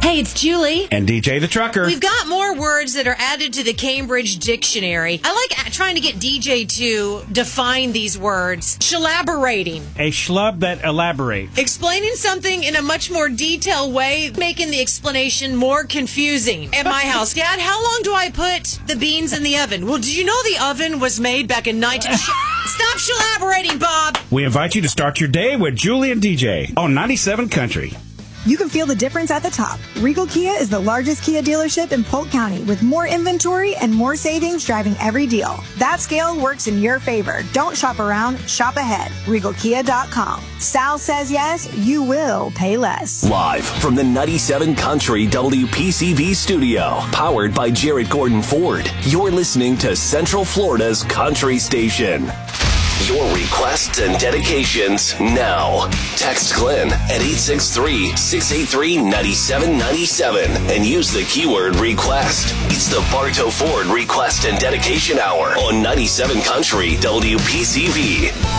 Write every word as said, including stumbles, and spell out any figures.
Hey, it's Julie. And D J the Trucker. We've got more words that are added to the Cambridge Dictionary. I like trying to get D J to define these words. Shalaborating. A schlub that elaborates. Explaining something in a much more detailed way, making the explanation more confusing. At my house, Dad, how long do I put the beans in the oven? Well, did you know the oven was made back in nineteen... Stop shalaborating, Bob! We invite you to start your day with Julie and D J on ninety-seven Country. You can feel the difference at the top. Regal Kia is the largest Kia dealership in Polk County with more inventory and more savings driving every deal. That scale works in your favor. Don't shop around, shop ahead. Regal Kia dot com. Sal says yes, you will pay less. Live from the ninety-seven Country W P C V studio, powered by Jarrett Gordon Ford. You're listening to Central Florida's Country Station. Your requests and dedications now. Text Glenn at eight six three, six eight three, nine seven nine seven and use the keyword request. It's the Bartow Ford Request and Dedication Hour on ninety-seven Country W P C V.